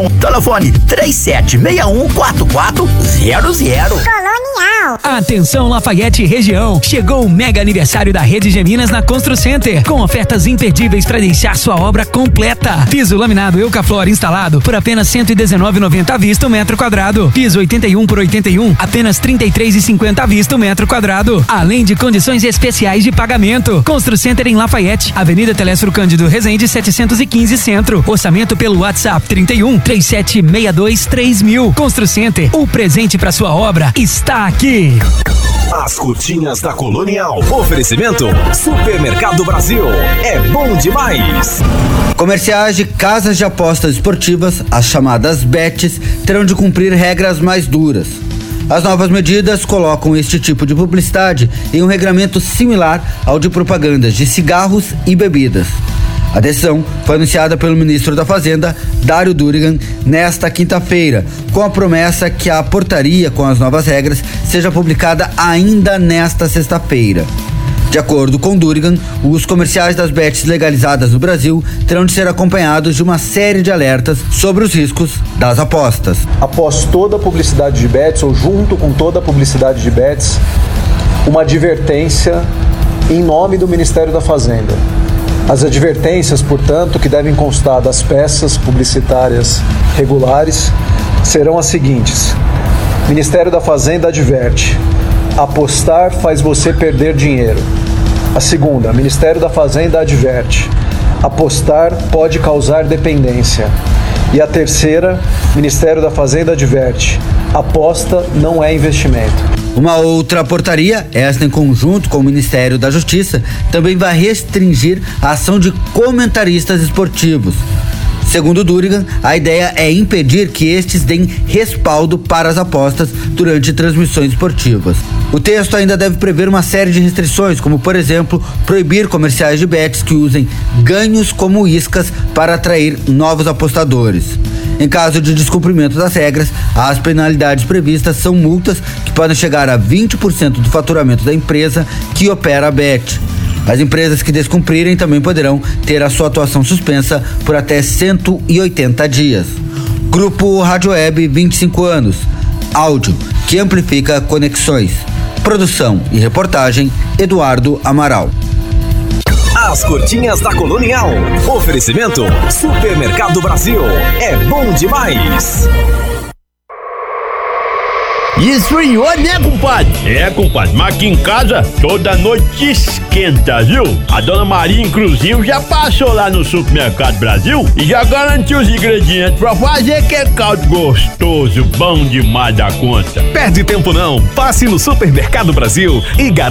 Telefone 37614400. Colonial. Atenção Lafayette região, chegou o mega aniversário da Rede Geminas na Constru Center, com ofertas imperdíveis para deixar sua obra completa. Piso laminado Eucaflor instalado por apenas R$ 119,90 à vista o metro quadrado. Piso 81 por 81, apenas R$ 33,50 à vista o metro quadrado. Além de condições especiais de pagamento. Constru Center em Lafayette, Avenida Telésforo Cândido Rezende 715 Centro. Orçamento pelo WhatsApp 31 3762 3000. Constru Center, o presente para sua obra está aqui. As curtinhas da Colonial. Oferecimento Supermercado Brasil. É bom demais. Comerciais de casas de apostas esportivas, as chamadas bets, terão de cumprir regras mais duras. As novas medidas colocam este tipo de publicidade em um regramento similar ao de propagandas de cigarros e bebidas. A decisão foi anunciada pelo ministro da Fazenda, Dário Durigan, nesta quinta-feira, com a promessa que a portaria com as novas regras seja publicada ainda nesta sexta-feira. De acordo com Durigan, os comerciais das bets legalizadas no Brasil terão de ser acompanhados de uma série de alertas sobre os riscos das apostas. Após toda a publicidade de bets, ou junto com toda a publicidade de bets, uma advertência em nome do Ministério da Fazenda. As advertências, portanto, que devem constar das peças publicitárias regulares serão as seguintes: Ministério da Fazenda adverte: apostar faz você perder dinheiro. A segunda, Ministério da Fazenda adverte: apostar pode causar dependência. E a terceira, Ministério da Fazenda adverte: aposta não é investimento. Uma outra portaria, esta em conjunto com o Ministério da Justiça, também vai restringir a ação de comentaristas esportivos. Segundo Durigan, a ideia é impedir que estes deem respaldo para as apostas durante transmissões esportivas. O texto ainda deve prever uma série de restrições, como, por exemplo, proibir comerciais de bets que usem ganhos como iscas para atrair novos apostadores. Em caso de descumprimento das regras, as penalidades previstas são multas que podem chegar a 20% do faturamento da empresa que opera a bet. As empresas que descumprirem também poderão ter a sua atuação suspensa por até 180 dias. Grupo Rádio Web, 25 anos. Áudio que amplifica conexões. Produção e reportagem, Eduardo Amaral. As curtinhas da Colonial. Oferecimento Supermercado Brasil. É bom demais. Esfriou, né, compadre? É, compadre, mas aqui em casa toda noite esquenta, viu? A dona Maria, inclusive, já passou lá no Supermercado Brasil e já garantiu os ingredientes pra fazer aquele caldo gostoso, bom demais da conta. Perde tempo não, passe no Supermercado Brasil e